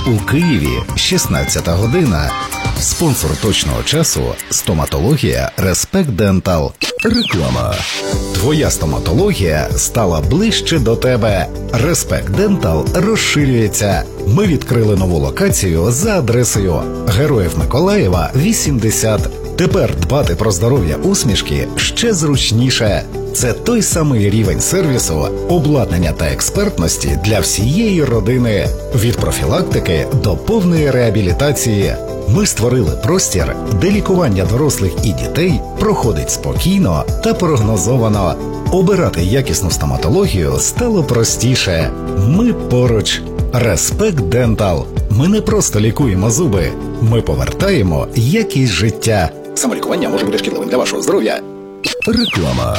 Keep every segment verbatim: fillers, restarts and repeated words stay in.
У Києві шістнадцята година. Спонсор точного часу – стоматологія Респект Дентал. Реклама. Твоя стоматологія стала ближче до тебе. Респект Дентал розширюється. Ми відкрили нову локацію за адресою Героїв Миколаєва, вісімдесят. Тепер дбати про здоров'я усмішки ще зручніше. Це той самий рівень сервісу, обладнання та експертності для всієї родини. Від профілактики до повної реабілітації. Ми створили простір, де лікування дорослих і дітей проходить спокійно та прогнозовано. Обирати якісну стоматологію стало простіше. Ми поруч. Респект Дентал. Ми не просто лікуємо зуби. Ми повертаємо якість життя. Самолікування може бути шкідливим для вашого здоров'я. Реклама.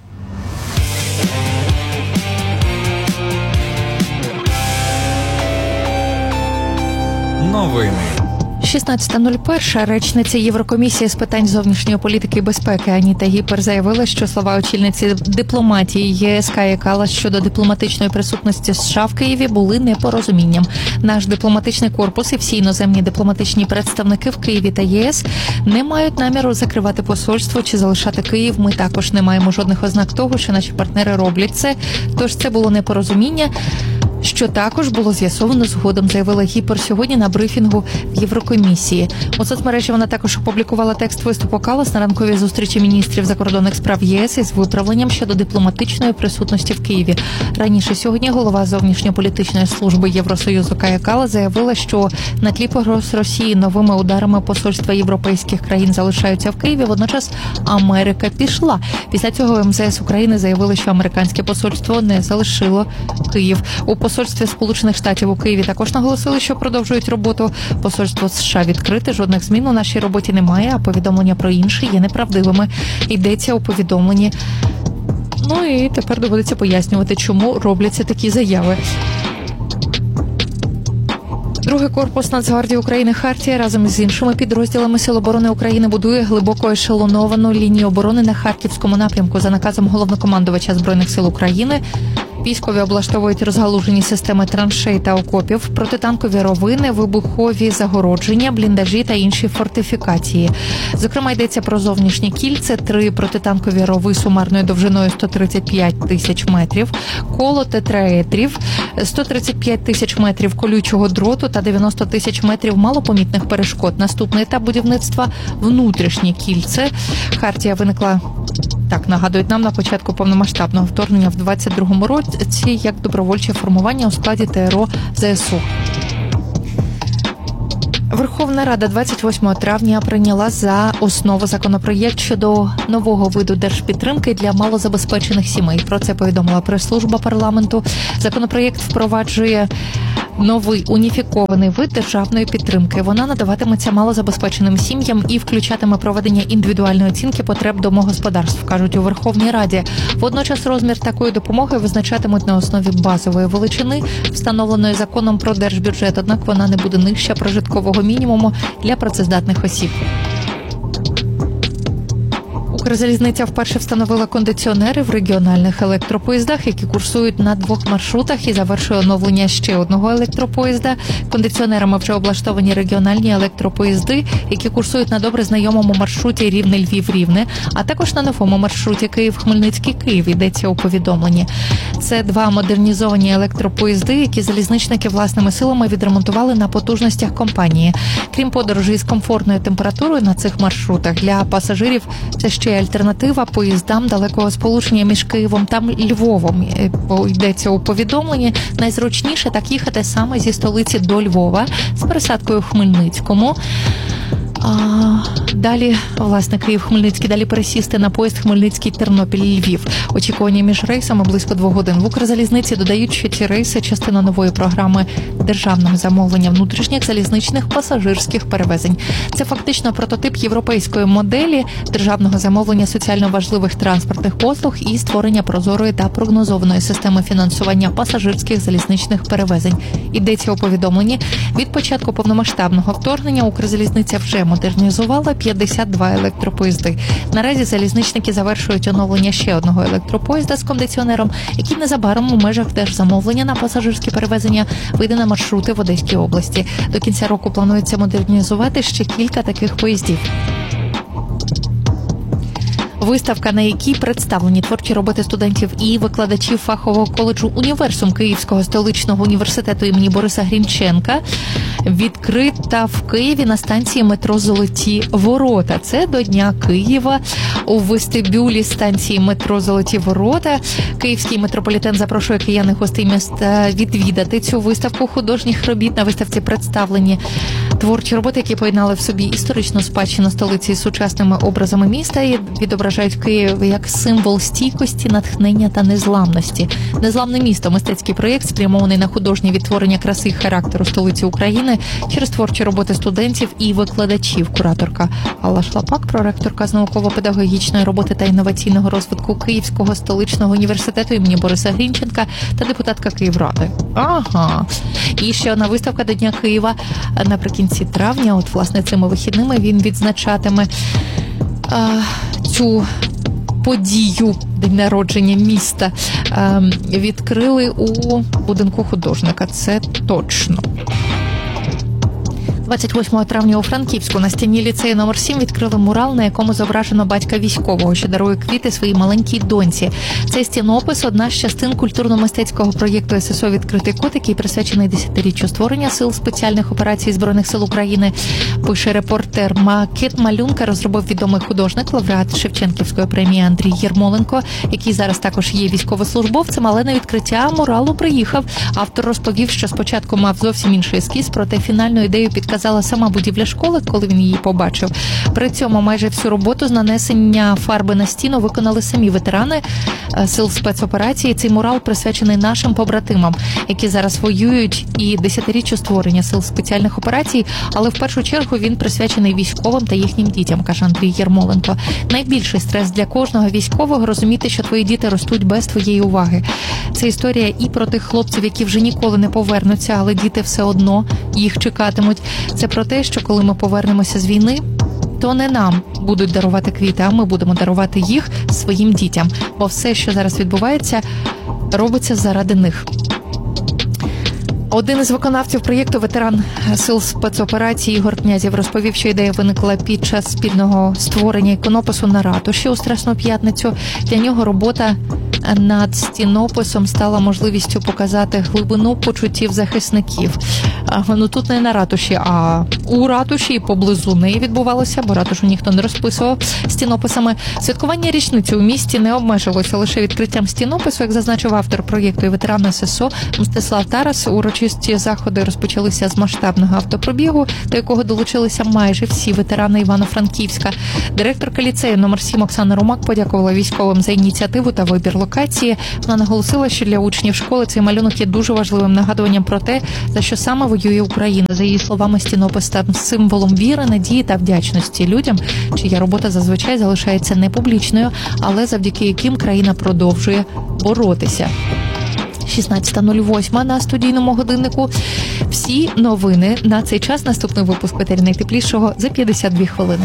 Новини. шістнадцята нуль один речниця Єврокомісії з питань зовнішньої політики і безпеки Аніта Гіпер заявила, що слова очільниці дипломатії ЄС Каї Каллас щодо дипломатичної присутності США в Києві були непорозумінням. Наш дипломатичний корпус і всі іноземні дипломатичні представники в Києві та ЄС не мають наміру закривати посольство чи залишати Київ. Ми також не маємо жодних ознак того, що наші партнери роблять це. Тож це було непорозуміння, що також було з'ясовано згодом, заявила Гіпер сьогодні на брифінгу в Єврокомісії. У соцмережі вона також опублікувала текст виступу Каллас на ранковій зустрічі міністрів закордонних справ ЄС із виправленням щодо дипломатичної присутності в Києві. Раніше сьогодні голова зовнішньополітичної служби Євросоюзу Кая Каллас заявила, що на тлі погроз Росії новими ударами посольства європейських країн залишаються в Києві. Водночас Америка пішла. Після цього ем зе ес України заявили, що американське посольство не залишило Київ. У посольстві Сполучених Штатів у Києві також наголосили, що продовжують роботу. Посольство США відкрите, жодних змін у нашій роботі немає, а повідомлення про інші є неправдивими. Йдеться у повідомленні. Ну і тепер доводиться пояснювати, чому робляться такі заяви. Другий корпус Нацгвардії України «Хартія» разом із іншими підрозділами Сил оборони України будує глибоко ешелоновану лінію оборони на Харківському напрямку за наказом головнокомандувача Збройних сил України. Військові облаштовують розгалужені системи траншей та окопів, протитанкові ровини, вибухові загородження, бліндажі та інші фортифікації. Зокрема, йдеться про зовнішні кільце, три протитанкові рови сумарною довжиною сто тридцять п'ять тисяч метрів, коло тетраедрів, сто тридцять п'ять тисяч метрів колючого дроту та дев'яносто тисяч метрів малопомітних перешкод. Наступний етап будівництва – внутрішнє кільце. Хартія виникла, так нагадують нам, на початку повномасштабного вторгнення в двадцять другому році як добровольче формування у складі те ер о зе ес у. Верховна Рада двадцять восьмого травня прийняла за основу законопроєкт щодо нового виду держпідтримки для малозабезпечених сімей. Про це повідомила прес-служба парламенту. Законопроєкт впроваджує новий уніфікований вид державної підтримки. Вона надаватиметься малозабезпеченим сім'ям і включатиме проведення індивідуальної оцінки потреб домогосподарств, кажуть у Верховній Раді. Водночас розмір такої допомоги визначатимуть на основі базової величини, встановленої законом про держбюджет, однак вона не буде нижча прожиткового мінімуму для працездатних осіб. Укрзалізниця вперше встановила кондиціонери в регіональних електропоїздах, які курсують на двох маршрутах, і завершує оновлення ще одного електропоїзда. Кондиціонерами вже облаштовані регіональні електропоїзди, які курсують на добре знайомому маршруті Рівне-Львів-Рівне, а також на новому маршруті Київ-Хмельницький-Київ, йдеться у повідомленні. Це два модернізовані електропоїзди, які залізничники власними силами відремонтували на потужностях компанії. Крім подорожей з комфортною температурою на цих маршрутах, для пасажирів це ще альтернатива поїздам далекого сполучення між Києвом та Львовом. Йдеться у повідомленні. Найзручніше так їхати саме зі столиці до Львова з пересадкою в Хмельницькому. А далі, власне, Київ-Хмельницький, далі пересісти на поїзд Хмельницький-Тернопіль-Львів. Очікування між рейсами близько двох годин. В Укрзалізниці додають, що ці рейси – частина нової програми державного замовлення внутрішніх залізничних пасажирських перевезень. Це фактично прототип європейської моделі державного замовлення соціально важливих транспортних послуг і створення прозорої та прогнозованої системи фінансування пасажирських залізничних перевезень. Йдеться у повідомленні. Від початку повномасштабного вторгнення Укрзалізниця вже модернізувала п'ятдесят два електропоїзди. Наразі залізничники завершують оновлення ще одного електропоїзда з кондиціонером, який незабаром у межах держзамовлення на пасажирські перевезення вийде на маршрути в Одеській області. До кінця року планується модернізувати ще кілька таких поїздів. Виставка, на якій представлені творчі роботи студентів і викладачів фахового коледжу «Універсум» Київського столичного університету імені Бориса Грінченка, відкрита в Києві на станції метро «Золоті ворота». Це до Дня Києва у вестибюлі станції метро «Золоті ворота». Київський метрополітен запрошує киян і гостей міста відвідати цю виставку художніх робіт. На виставці представлені творчі роботи, які поєднали в собі історичну спадщину столиці з сучасними образами міста і відображають Київ як символ стійкості, натхнення та незламності. «Незламне місто» – мистецький проєкт, спрямований на художнє відтворення краси і характеру столиці України через творчі роботи студентів і викладачів. Кураторка Алла Шлапак, проректорка з науково-педагогічної роботи та інноваційного розвитку Київського столичного університету імені Бориса Грінченка та депутатка Київради. Ага. І ще одна виставка до Дня Києва наприкінці травня. От, власне, цими вихідними він відзначатиме а, цю подію, день народження міста, а, відкрили у будинку художника. Це точно. двадцять восьмого травня у Франківську на стіні ліцею номер сім відкрили мурал, на якому зображено батька військового, що дарує квіти своїй маленькій доньці. Цей стінопис – одна з частин культурно-мистецького проєкту ес ес о «Відкритий кут», який присвячений десятиріччю створення Сил спеціальних операцій Збройних сил України. Пише репортер. Макет малюнка розробив відомий художник, лауреат Шевченківської премії Андрій Єрмоленко, який зараз також є військовослужбовцем, але на відкриття муралу приїхав. Автор розповів, що спочатку мав зовсім інший ескіз, проте фінальну ідею підказав сама будівля школи, коли він її побачив. При цьому майже всю роботу з нанесення фарби на стіну виконали самі ветерани Сил спецоперації. Цей мурал присвячений нашим побратимам, які зараз воюють, і десятиріччю створення Сил спеціальних операцій, але в першу чергу він присвячений військовим та їхнім дітям, каже Андрій Єрмоленко. Найбільший стрес для кожного військового – розуміти, що твої діти ростуть без твоєї уваги. Це історія і про тих хлопців, які вже ніколи не повернуться, але діти все одно їх чекатимуть. Це про те, що коли ми повернемося з війни, то не нам будуть дарувати квіти, а ми будемо дарувати їх своїм дітям. Бо все, що зараз відбувається, робиться заради них. Один із виконавців проєкту, ветеран Сил спецоперації Ігор Князєв, розповів, що ідея виникла під час спільного створення іконопису на ратуші у Страсну п'ятницю. Для нього робота над стінописом стала можливістю показати глибину почуттів захисників. Ну тут не на ратуші, а у ратуші і поблизу неї відбувалося, бо ратушу ніхто не розписував стінописами. Святкування річниці у місті не обмежилося лише відкриттям стінопису, як зазначив автор проєкту і ветеран ес ес о Мстислав Тарас. Урочисті заходи розпочалися з масштабного автопробігу, до якого долучилися майже всі ветерани Івано-Франківська. Директорка ліцею номер сім Оксана Румак подякувала військовим за ініціативу та вибір локації. Вона наголосила, що для учнів школи цей малюнок є дуже важливим нагадуванням про те, за що саме воює Україна. За її словами, стінопис став символом віри, надії та вдячності людям, чия робота зазвичай залишається непублічною, але завдяки яким країна продовжує боротися. шістнадцята нуль вісім на студійному годиннику. Всі новини на цей час. Наступний випуск «Етері найтеплішого» за п'ятдесят дві хвилини.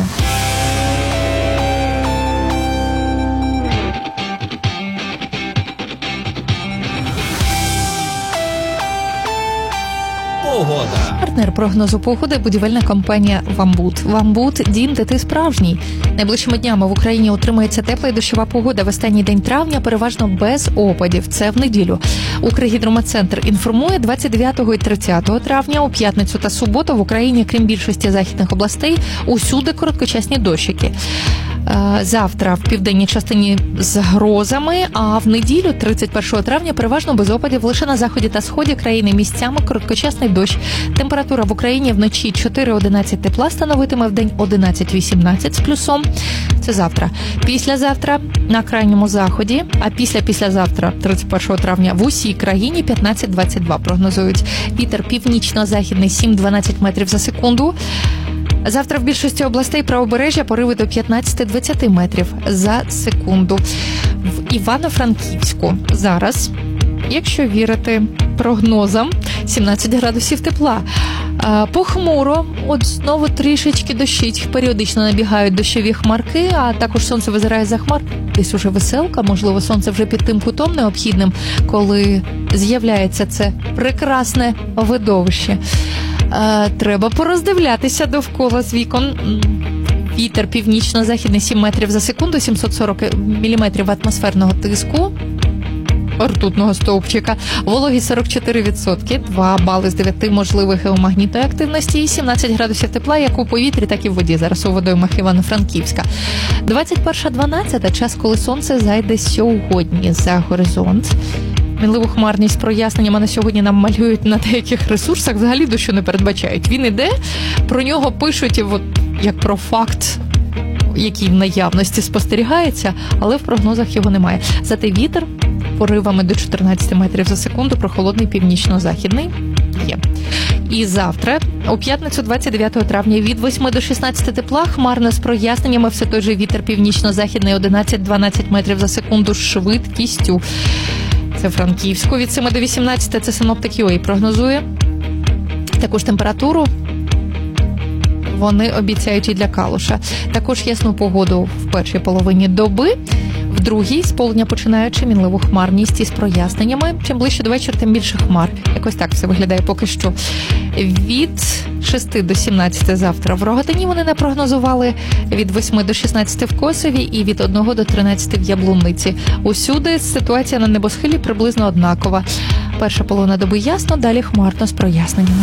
Погода. Партнер прогнозу погоди – будівельна компанія «Вамбут». «Вамбут» – дім, де ти справжній. Найближчими днями в Україні утримується тепла і дощова погода. В останній день травня переважно без опадів. Це в неділю. Укргідрометцентр інформує, двадцять дев'ятого і тридцятого травня у п'ятницю та суботу в Україні, крім більшості західних областей, усюди короткочасні дощики. Завтра в південній частині з грозами, а в неділю, тридцять першого травня, переважно без опадів. Лише на заході та сході країни місцями короткочасний дощ. Температура в Україні вночі чотири одинадцять тепла становитиме, в день одинадцять вісімнадцять з плюсом. Це завтра. Післязавтра на крайньому заході, а після-післязавтра, тридцять першого травня, в усій країні п'ятнадцять двадцять два прогнозують. Вітер північно-західний сім-дванадцять метрів за секунду. Завтра в більшості областей правобережжя пориви до п'ятнадцять двадцять метрів за секунду. В Івано-Франківську зараз, якщо вірити прогнозам, сімнадцять градусів тепла. А, похмуро, от знову трішечки дощить, періодично набігають дощові хмарки, а також сонце визирає за хмар. Десь уже веселка, можливо, сонце вже під тим кутом необхідним, коли з'являється це прекрасне видовище. А, треба пороздивлятися довкола з вікон. Вітер північно-західний сім метрів за секунду, сімсот сорок міліметрів атмосферного тиску, ртутного стовпчика, вологість сорок чотири відсотки, два бали з дев'яти можливих геомагнітної активності і сімнадцять градусів тепла як у повітрі, так і в воді. Зараз у водоймах Івано-Франківська. двадцять перша дванадцята – час, коли сонце зайде сьогодні за горизонт. Мінливу хмарність проясненнями на сьогодні нам малюють на деяких ресурсах, взагалі дощу не передбачають. Він іде, про нього пишуть от, як про факт, який в наявності спостерігається, але в прогнозах його немає. Зате вітер поривами до чотирнадцять метрів за секунду, прохолодний північно-західний є. І завтра, у п'ятницю двадцять дев'ятого травня, від восьми до шістнадцяти тепла, хмарно з проясненнями, все той же вітер північно-західний одинадцять-дванадцять метрів за секунду з швидкістю. Це Франківську. Від семи до вісімнадцяти це синоптик ю ей прогнозує. Також температуру вони обіцяють і для Калуша. Також ясну погоду в першій половині доби. В другій сполудня починаючи мінливу хмарність із проясненнями. Чим ближче до вечора, тим більше хмар. Якось так все виглядає поки що. Від шести до сімнадцяти завтра в Рогатині вони не прогнозували, від восьми до шістнадцяти в Косові і від одного до тринадцяти в Яблунниці. Усюди ситуація на небосхилі приблизно однакова. Перша половина доби ясно, далі хмарно з проясненнями.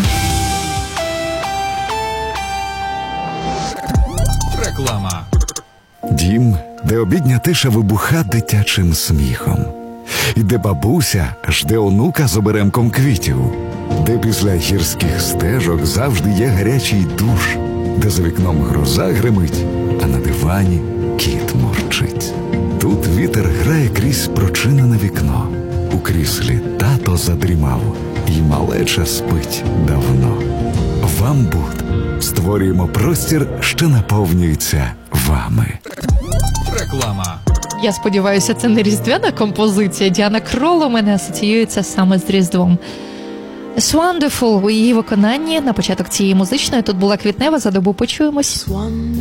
Реклама. Дім, де обідня тиша вибуха дитячим сміхом. І де бабуся жде онука з оберемком квітів. Де після гірських стежок завжди є гарячий душ. Де за вікном гроза гримить, а на дивані кіт мурчить. Тут вітер грає крізь прочинене вікно. У кріслі тато задрімав, і малеча спить давно. Вам Буд. Створюємо простір, що наповнюється вами. Реклама. Я сподіваюся, це не різдвяна композиція. Діана Крол у мене асоціюється саме з Різдвом. It's Wonderful у її виконанні на початок цієї музичної. Тут була Квітнева, за добу почуємось.